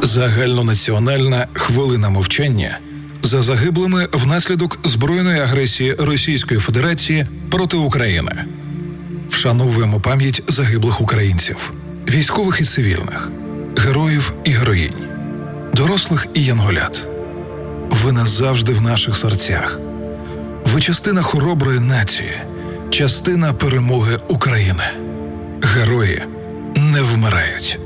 Загальнонаціональна хвилина мовчання за загиблими внаслідок збройної агресії Російської Федерації проти України. Вшановуємо пам'ять загиблих українців, військових і цивільних, героїв і героїнь, дорослих і янголят. Ви назавжди в наших серцях. Ви частина хороброї нації, частина перемоги України. Герої не вмирають.